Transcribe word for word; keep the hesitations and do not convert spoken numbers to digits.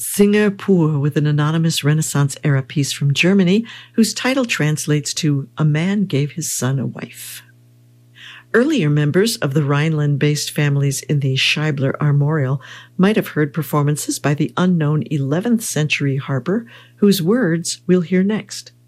Singer pur with an anonymous Renaissance-era piece from Germany whose title translates to A Man Gave His Son a Wife. Earlier members of the Rhineland-based families in the Scheibler Armorial might have heard performances by the unknown eleventh century harper, whose words we'll hear next.